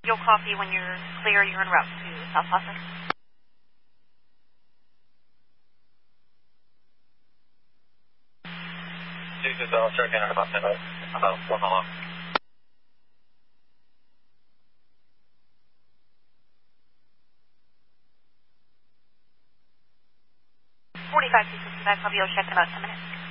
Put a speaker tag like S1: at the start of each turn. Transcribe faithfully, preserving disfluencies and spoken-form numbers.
S1: You'll copy when you're clear, you're en route to South Plaza.
S2: two two zero, checking out about ten minutes. About one along.
S1: forty-five two sixty-five, I'll be able to check in about ten minutes.